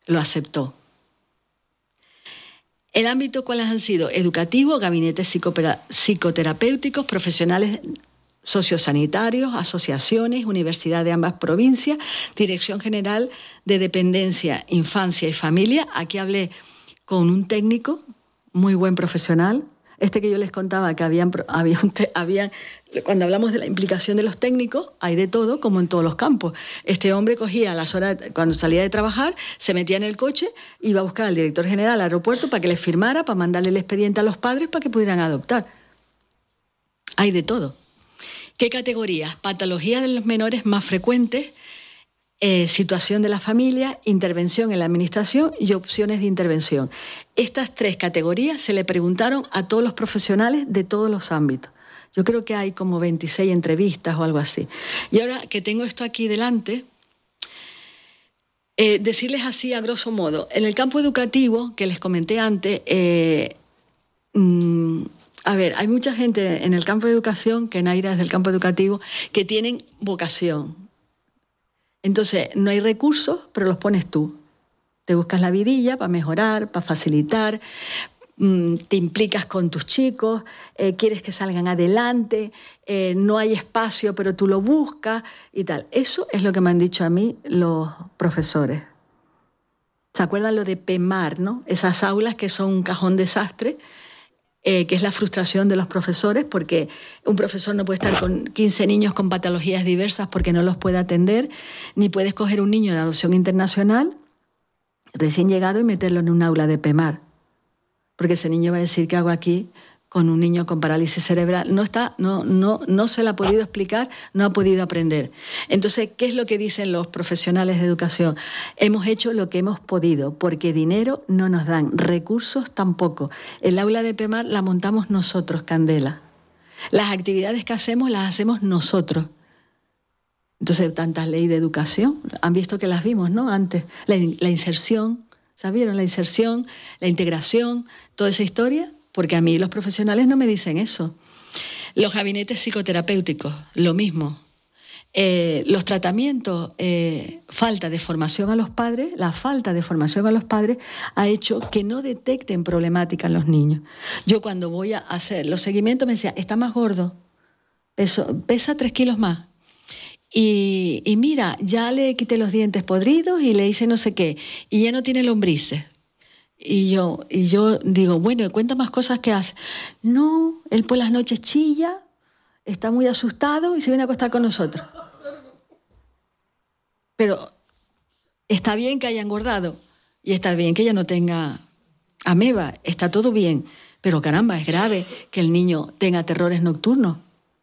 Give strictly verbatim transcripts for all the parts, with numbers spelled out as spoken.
lo aceptó. El ámbito, ¿cuáles han sido? Educativo, gabinetes psicoterapéuticos, profesionales sociosanitarios, asociaciones, universidad de ambas provincias, Dirección General de Dependencia, Infancia y Familia. Aquí hablé con un técnico, muy buen profesional. Este que yo les contaba que habían, había un te, habían, cuando hablamos de la implicación de los técnicos, hay de todo, como en todos los campos. Este hombre cogía a las horas, cuando salía de trabajar, se metía en el coche, iba a buscar al director general al aeropuerto para que le firmara, para mandarle el expediente a los padres para que pudieran adoptar. Hay de todo. ¿Qué categorías? Patologías de los menores más frecuentes, Eh, situación de la familia, intervención en la administración y opciones de intervención. Estas tres categorías se le preguntaron a todos los profesionales de todos los ámbitos. Yo creo que hay como veintiséis entrevistas o algo así. Y ahora que tengo esto aquí delante, eh, decirles así a grosso modo, en el campo educativo, que les comenté antes, eh, mmm, a ver, hay mucha gente en el campo de educación, que Naira es del campo educativo, que tienen vocación. Entonces, no hay recursos, pero los pones tú. Te buscas la vidilla para mejorar, para facilitar, mmm, te implicas con tus chicos, eh, quieres que salgan adelante, eh, no hay espacio, pero tú lo buscas y tal. Eso es lo que me han dicho a mí los profesores. ¿Se acuerdan lo de PEMAR, no? Esas aulas que son un cajón desastre, Eh, que es la frustración de los profesores, porque un profesor no puede estar con quince niños con patologías diversas porque no los puede atender, ni puedes coger un niño de adopción internacional recién llegado y meterlo en un aula de PEMAR, porque ese niño va a decir, ¿qué hago aquí con un niño con parálisis cerebral? No está, no, no, no se le ha podido explicar, no ha podido aprender. Entonces, ¿qué es lo que dicen los profesionales de educación? Hemos hecho lo que hemos podido, porque dinero no nos dan, recursos tampoco. El aula de PEMAR la montamos nosotros, Candela. Las actividades que hacemos las hacemos nosotros. Entonces, tantas leyes de educación, han visto que las vimos, ¿no? Antes, la, la inserción, ¿sabieron? La inserción, la integración, toda esa historia. Porque a mí los profesionales no me dicen eso. Los gabinetes psicoterapéuticos, lo mismo. Eh, los tratamientos, eh, falta de formación a los padres, la falta de formación a los padres ha hecho que no detecten problemática en los niños. Yo cuando voy a hacer los seguimientos me decía, está más gordo, peso, pesa tres kilos más. Y, y mira, ya le quité los dientes podridos y le hice no sé qué, y ya no tiene lombrices. Y yo, y yo digo, bueno, cuenta más cosas que hace. No, él por las noches chilla, está muy asustado y se viene a acostar con nosotros. Pero está bien que haya engordado y está bien que ella no tenga ameba, está todo bien. Pero caramba, es grave que el niño tenga terrores nocturnos.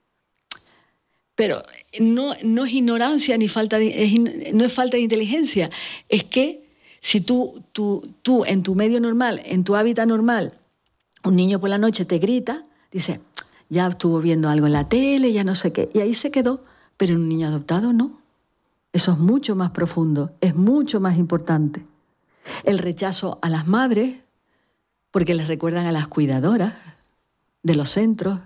Pero no, no es ignorancia ni falta de, es, no es falta de inteligencia, es que si tú, tú, tú en tu medio normal, en tu hábitat normal, un niño por la noche te grita, dice, ya estuvo viendo algo en la tele, ya no sé qué, y ahí se quedó, pero en un niño adoptado no. Eso es mucho más profundo, es mucho más importante. El rechazo a las madres, porque les recuerdan a las cuidadoras de los centros.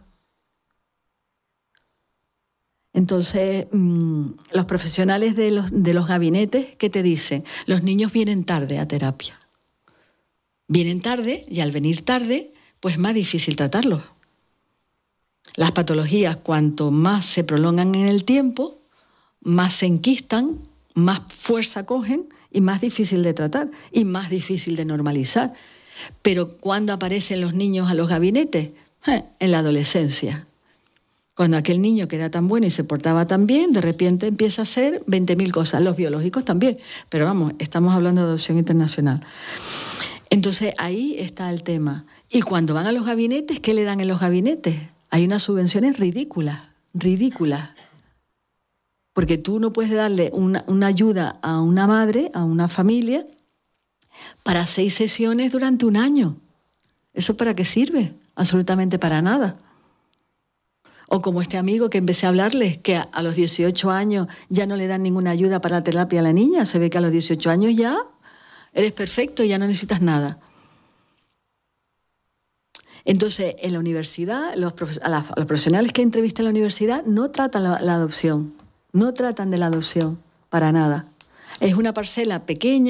Entonces, mmm, los profesionales de los, de los gabinetes, ¿qué te dicen? Los niños vienen tarde a terapia. Vienen tarde y al venir tarde, pues es más difícil tratarlos. Las patologías, cuanto más se prolongan en el tiempo, más se enquistan, más fuerza cogen y más difícil de tratar y más difícil de normalizar. Pero ¿cuándo aparecen los niños a los gabinetes? Eh, en la adolescencia. Cuando aquel niño que era tan bueno y se portaba tan bien, de repente empieza a hacer veinte mil cosas. Los biológicos también, pero vamos, estamos hablando de adopción internacional. Entonces ahí está el tema. Y cuando van a los gabinetes, ¿qué le dan en los gabinetes? Hay unas subvenciones ridículas, ridículas. Porque tú no puedes darle una, una ayuda a una madre, a una familia, para seis sesiones durante un año. ¿Eso para qué sirve? Absolutamente para nada. O como este amigo que empecé a hablarles, que a, a los dieciocho años ya no le dan ninguna ayuda para la terapia a la niña. Se ve que a los dieciocho años ya eres perfecto y ya no necesitas nada. Entonces, en la universidad, los, a, la, a los profesionales que entrevistan en la universidad no tratan la, la adopción. No tratan de la adopción, para nada. Es una parcela pequeña.